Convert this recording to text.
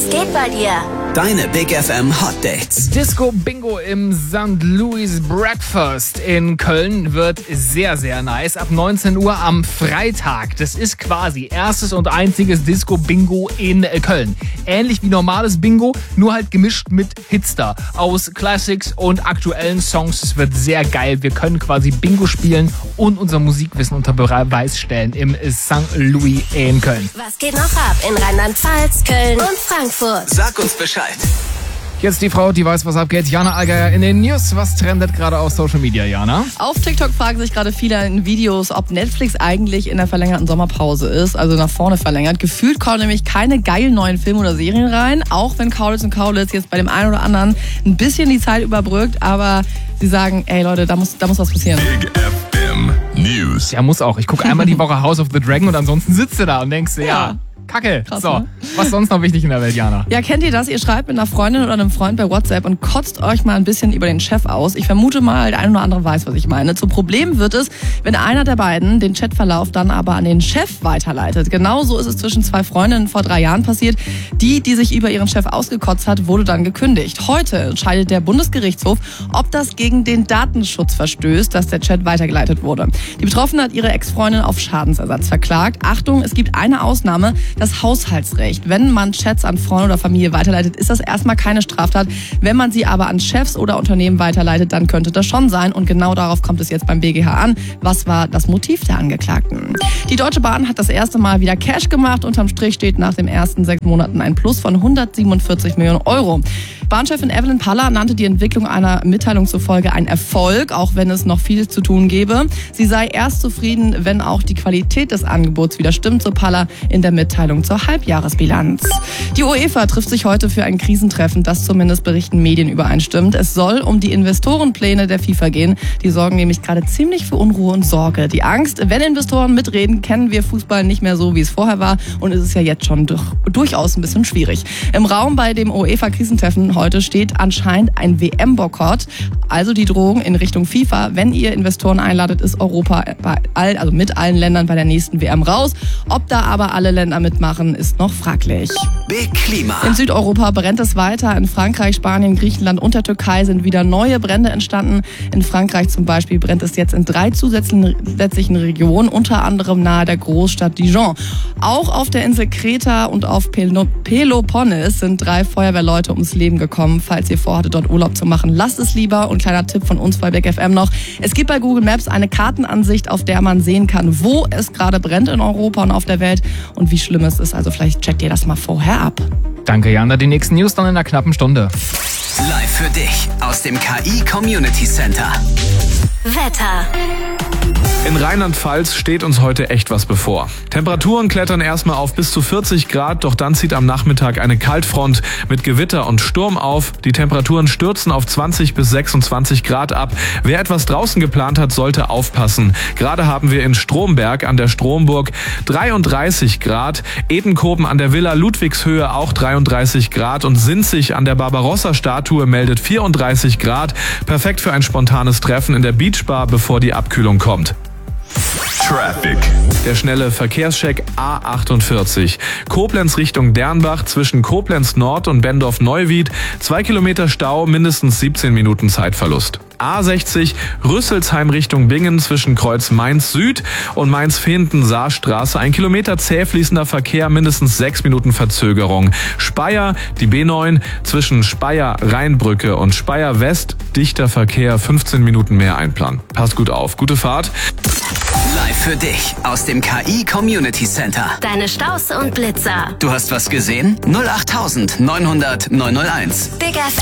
geht bei dir? Deine Big FM Hot Dates. Disco Bingo im St. Louis Breakfast in Köln wird sehr, sehr nice. Ab 19 Uhr am Freitag. Das ist quasi erstes und einziges Disco Bingo in Köln. Ähnlich wie normales Bingo, nur halt gemischt mit Hitster aus Classics und aktuellen Songs. Es wird sehr geil. Wir können quasi Bingo spielen und unser Musikwissen unter Beweis stellen im St. Louis in Köln. Was geht noch ab in Rheinland-Pfalz, Köln und Frankfurt? Sag uns Bescheid. Jetzt die Frau, die weiß, was abgeht. Jana Allgeier in den News. Was trendet gerade auf Social Media, Jana? Auf TikTok fragen sich gerade viele in Videos, ob Netflix eigentlich in der verlängerten Sommerpause ist, also nach vorne verlängert. Gefühlt kommen nämlich keine geilen neuen Filme oder Serien rein, auch wenn Kaulitz und Kaulitz jetzt bei dem einen oder anderen ein bisschen die Zeit überbrückt, aber sie sagen, ey Leute, da muss was passieren. Big FM News. Ja, muss auch. Ich gucke einmal die Woche House of the Dragon und ansonsten sitzt du da und denkst dir, ja, Kacke. Krass, so, ne? was ist sonst noch wichtig in der Welt, Jana? Ja, kennt ihr das? Ihr schreibt mit einer Freundin oder einem Freund bei WhatsApp und kotzt euch mal ein bisschen über den Chef aus. Ich vermute mal, der eine oder andere weiß, was ich meine. Zum Problem wird es, wenn einer der beiden den Chatverlauf dann aber an den Chef weiterleitet. Genauso ist es zwischen zwei Freundinnen vor 3 Jahren passiert. Die sich über ihren Chef ausgekotzt hat, wurde dann gekündigt. Heute entscheidet der Bundesgerichtshof, ob das gegen den Datenschutz verstößt, dass der Chat weitergeleitet wurde. Die Betroffene hat ihre Ex-Freundin auf Schadensersatz verklagt. Achtung, es gibt eine Ausnahme, das Haushaltsrecht. Wenn man Chats an Freunde oder Familie weiterleitet, ist das erstmal keine Straftat. Wenn man sie aber an Chefs oder Unternehmen weiterleitet, dann könnte das schon sein. Und genau darauf kommt es jetzt beim BGH an. Was war das Motiv der Angeklagten? Die Deutsche Bahn hat das erste Mal wieder Cash gemacht. Unterm Strich steht nach den ersten 6 Monaten ein Plus von 147 Millionen Euro. Bahnchefin Evelyn Paller nannte die Entwicklung einer Mitteilung zufolge ein Erfolg, auch wenn es noch viel zu tun gäbe. Sie sei erst zufrieden, wenn auch die Qualität des Angebots wieder stimmt, so Paller in der Mitteilung zur Halbjahresbilanz. Die UEFA trifft sich heute für ein Krisentreffen, das zumindest berichten Medien übereinstimmt. Es soll um die Investorenpläne der FIFA gehen. Die sorgen nämlich gerade ziemlich für Unruhe und Sorge. Die Angst, wenn Investoren mitreden, kennen wir Fußball nicht mehr so, wie es vorher war. Und es ist ja jetzt schon durchaus ein bisschen schwierig. Im Raum bei dem UEFA-Krisentreffen heute steht anscheinend ein WM-Boykott. Also die Drohung in Richtung FIFA. Wenn ihr Investoren einladet, ist Europa mit allen Ländern bei der nächsten WM raus. Ob da aber alle Länder mitmachen, ist noch fraglich. Big Klima. In Südeuropa brennt es weiter. In Frankreich, Spanien, Griechenland und der Türkei sind wieder neue Brände entstanden. In Frankreich zum Beispiel brennt es jetzt in 3 zusätzlichen Regionen, unter anderem nahe der Großstadt Dijon. Auch auf der Insel Kreta und auf Peloponnes sind 3 Feuerwehrleute ums Leben gekommen. Falls ihr vorhattet, dort Urlaub zu machen, lasst es lieber. Und kleiner Tipp von uns bei Big FM noch. Es gibt bei Google Maps eine Kartenansicht, auf der man sehen kann, wo es gerade brennt in Europa und auf der Welt und wie schlimm es ist. Also vielleicht checkt ihr das mal vorher ab. Danke, Jana. Die nächsten News dann in einer knappen Stunde. Live für dich aus dem KI Community Center. Wetter. In Rheinland-Pfalz steht uns heute echt was bevor. Temperaturen klettern erstmal auf bis zu 40 Grad, doch dann zieht am Nachmittag eine Kaltfront mit Gewitter und Sturm auf. Die Temperaturen stürzen auf 20 bis 26 Grad ab. Wer etwas draußen geplant hat, sollte aufpassen. Gerade haben wir in Stromberg an der Stromburg 33 Grad, Edenkoben an der Villa Ludwigshöhe auch 33 Grad und Sinzig an der Barbarossa-Statue meldet 34 Grad. Perfekt für ein spontanes Treffen in der Beachbar, bevor die Abkühlung kommt. Traffic. Der schnelle Verkehrscheck A48. Koblenz Richtung Dernbach zwischen Koblenz Nord und Bendorf-Neuwied. 2 Kilometer Stau, mindestens 17 Minuten Zeitverlust. A60 Rüsselsheim Richtung Bingen zwischen Kreuz Mainz Süd und Mainz-Fehnden-Saarstraße. 1 Kilometer zäh fließender Verkehr, mindestens 6 Minuten Verzögerung. Speyer, die B9 zwischen Speyer-Rheinbrücke und Speyer West. Dichter Verkehr, 15 Minuten mehr einplanen. Passt gut auf. Gute Fahrt. Live für dich aus dem KI Community Center. Deine Staus und Blitzer. Du hast was gesehen? 08900 901. Big FM.